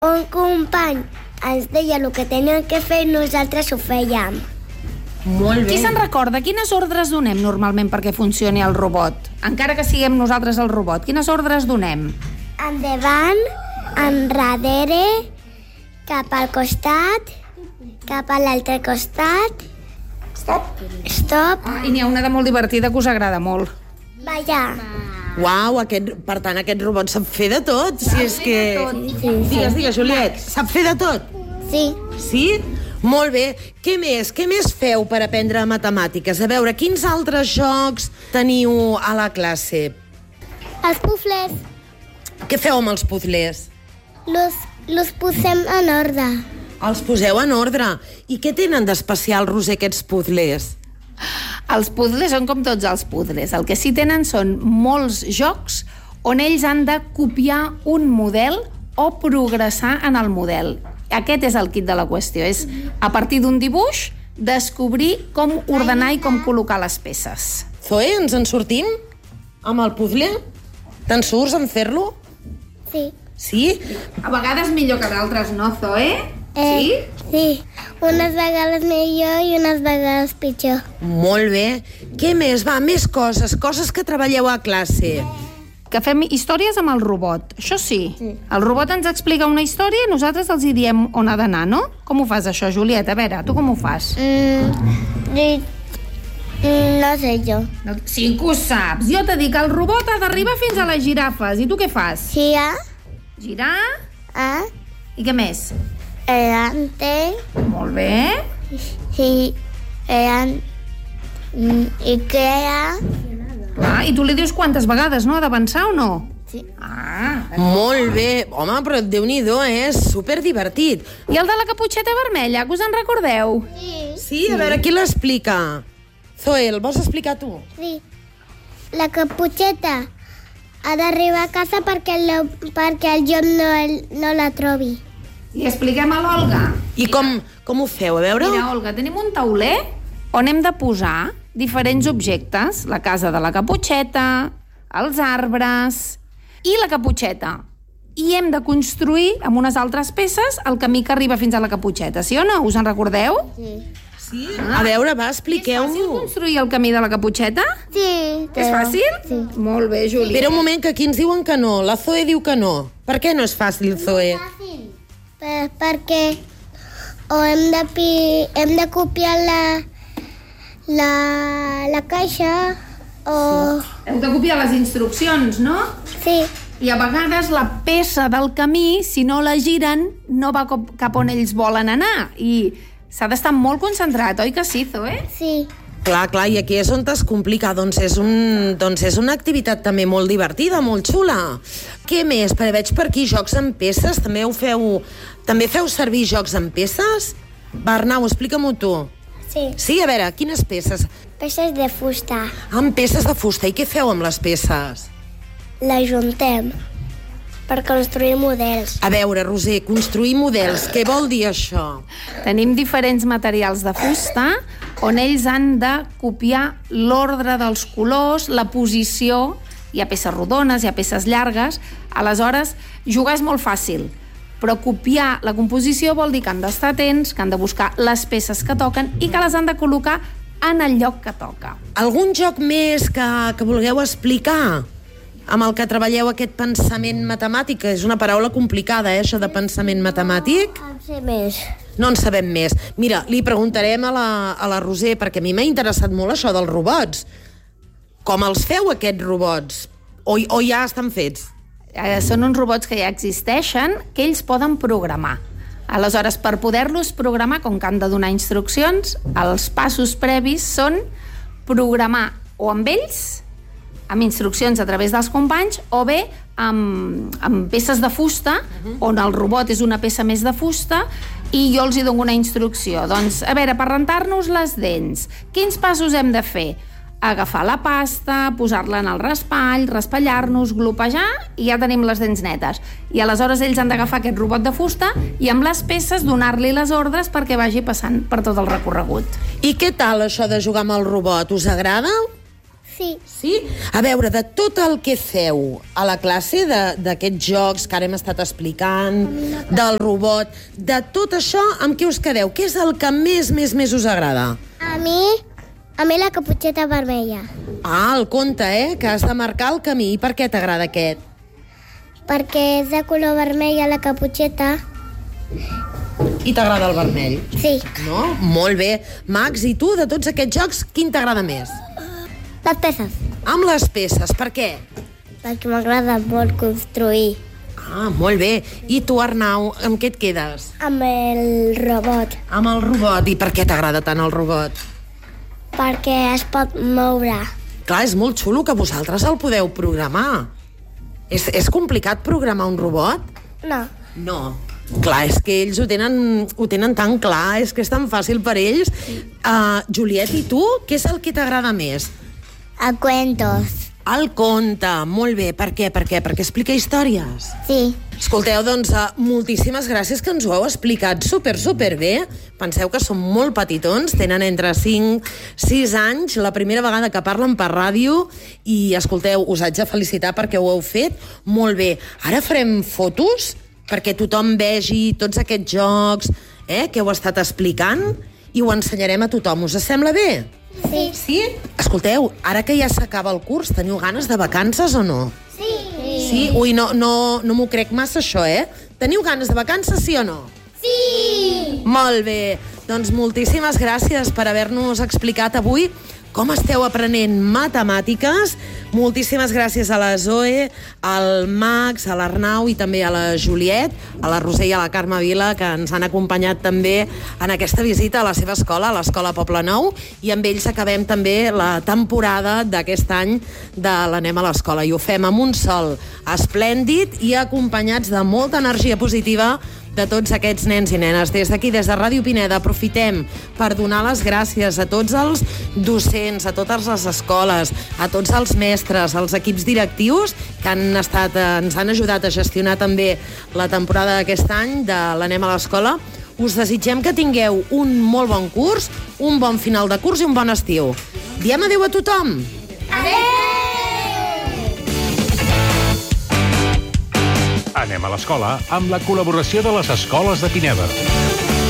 Un company ens deia el que tenien que fer i nosaltres ho fèiem. Molt bé. Qui se'n recorda? Quines ordres donem normalment perquè funcioni el robot? Encara que siguem nosaltres el robot, quines ordres donem? Endavant, enrere, cap al costat, cap a l'altre costat. Stop. I n'hi ha una de molt divertida que us agrada molt. Ballar. Uau, per tant, aquest robot sap fer de tot. Si és que... Digues, Juliet, sap fer de tot? Sí. Sí? Molt bé. Què més feu per aprendre matemàtiques? A veure, quins altres jocs teniu a la classe? Els puzles Què feu amb els puzzles? los posem en ordre. Els poseu en ordre. I què tenen d'especial, Roser, aquests puzzles? Els puzzles són com tots els puzzles. El que sí tenen són molts jocs on ells han de copiar un model o progressar en el model. Aquest és el kit de la qüestió. És, a partir d'un dibuix, descobrir com ordenar i com col·locar les peces. Zoe, ens en sortim? Amb el puzzle? Te'n surts en fer-lo? Sí. Sí? A vegades millor que d'altres, no, Zoe? Sí? Sí. Unes vegades millor i unes vegades pitjor. Molt bé. Què més? Va, més coses que treballeu a classe. Que fem històries amb el robot. Això sí. El robot ens explica una història i nosaltres els hi diem on ha d'anar, no? Com ho fas, això, Juliet? A veure, tu com ho fas? No sé jo. Sí que ho saps. Jo t'he dit que el robot ha d'arribar fins a les girafes. I tu què fas? Girar? I què més? Delante. Molt bé. Sí. I crea. I tu li dius quantes vegades, no? Ha d'avançar o no? Sí. Molt bé. Home, però Déu-n'hi-do, és superdivertit. I el de la caputxeta vermella, que us en recordeu? Sí, a veure, qui l'explica? Zoe, el vols explicar tu? Sí. La caputxeta ha d'arribar a casa perquè el John no la trobi. I expliquem a l'Olga. I com ho feu? A veure? Mira, Olga, tenim un tauler on hem de posar diferents objectes. La casa de la caputxeta, els arbres i la caputxeta. I hem de construir amb unes altres peces el camí que arriba fins a la caputxeta. Sí o no? Us en recordeu? Sí. A veure, va, expliqueu-m'ho. És fàcil construir el camí de la caputxeta? Sí. És fàcil? Sí. Molt bé, Júlia. Espera un moment, que aquí ens diuen que no. La Zoe diu que no. Per què no és fàcil, Zoe? Perquè hem de copiar la caixa o... Heu de copiar les instruccions, no? Sí. I a vegades la peça del camí, si no la giren, no va cap on ells volen anar. I s'ha d'estar molt concentrat, oi que sí, Zoe? Sí. Clar, i aquí és on es complica. Doncs és una activitat també molt divertida, molt xula. Què més? Perquè veig per aquí jocs amb peces. També feu servir jocs amb peces? Va, Arnau, explica-m'ho tu. Sí. Sí, a veure, quines peces? Peces de fusta. Amb peces de fusta. I què feu amb les peces? Les juntem per construir models. A veure, Roser, construir models. Què vol dir això? Tenim diferents materials de fusta on ells han de copiar l'ordre dels colors, la posició. Hi ha peces rodones, hi ha peces llargues. Aleshores, jugar és molt fàcil, però copiar la composició vol dir que han d'estar atents, que han de buscar les peces que toquen i que les han de col·locar en el lloc que toca. Algun joc més que vulgueu explicar? Amb el que treballeu aquest pensament matemàtic, és una paraula complicada, això de pensament matemàtic? No en sé més. No en sabem més. Mira, li preguntarem a la Roser, perquè a mi m'ha interessat molt això dels robots. Com els feu, aquests robots? O ja estan fets? Són uns robots que ja existeixen, que ells poden programar. Aleshores, per poder-los programar, com que han de donar instruccions, els passos previs són programar o amb ells, amb instruccions a través dels companys, o bé amb peces de fusta, on el robot és una peça més de fusta, i jo els hi dono una instrucció. Doncs, a veure, per rentar-nos les dents, quins passos hem de fer? Agafar la pasta, posar-la en el raspall, raspallar-nos, glopejar, i ja tenim les dents netes. I aleshores ells han d'agafar aquest robot de fusta i amb les peces donar-li les ordres perquè vagi passant per tot el recorregut. I què tal això de jugar amb el robot? Us agrada? Sí. Sí? A veure, de tot el que feu a la classe, d'aquests jocs que ara hem estat explicant, del robot, de tot això, amb què us quedeu? Què és el que més us agrada? A mi la caputxeta vermella. Ah, el conte, que has de marcar el camí. I per què t'agrada aquest? Perquè és de color vermella la caputxeta. I t'agrada el vermell? Sí. No? Molt bé. Max, i tu, de tots aquests jocs, quin t'agrada més? Les peces. Amb les peces, per què? Perquè m'agrada molt construir. Ah, molt bé. I tu, Arnau, amb què et quedes? Amb el robot. Amb el robot. I per què t'agrada tant el robot? Perquè es pot moure. Clar, és molt xulo que vosaltres el podeu programar. És complicat programar un robot? No. No. Clar, és que ells ho tenen tan clar, és que és tan fàcil per ells. Juliet, i tu, què és el que t'agrada més? A cuentos. El conte, molt bé. Per què? Perquè explica històries. Sí. Escolteu, doncs, moltíssimes gràcies que ens ho heu explicat super bé. Penseu que són molt petitons, tenen entre 5 i 6 anys, la primera vegada que parlen per ràdio, i escolteu, us haig de felicitar perquè ho heu fet molt bé. Ara farem fotos perquè tothom vegi tots aquests jocs que heu estat explicant i ho ensenyarem a tothom. Us sembla bé? Sí. Sí? Escolteu, ara que ja s'acaba el curs, teniu ganes de vacances o no? Sí. Sí? Ui, no m'ho crec massa, això, Teniu ganes de vacances, sí o no? Sí. Molt bé. Doncs moltíssimes gràcies per haver-nos explicat avui com esteu aprenent matemàtiques. Moltíssimes gràcies a la Zoe, al Max, a l'Arnau i també a la Juliet, a la Roser i a la Carme Vila, que ens han acompanyat també en aquesta visita a la seva escola, a l'Escola Poblenou, i amb ells acabem també la temporada d'aquest any de l'Anem a l'Escola. I ho fem amb un sol esplèndid i acompanyats de molta energia positiva de tots aquests nens i nenes. Des d'aquí, des de Ràdio Pineda, aprofitem per donar les gràcies a tots els docents, a totes les escoles, a tots els mestres, als equips directius que ens han ajudat a gestionar també la temporada d'aquest any de l'Anem a l'Escola. Us desitgem que tingueu un molt bon curs, un bon final de curs i un bon estiu. Diem adéu a tothom! Anem a l'escola amb la col·laboració de les escoles de Pineda.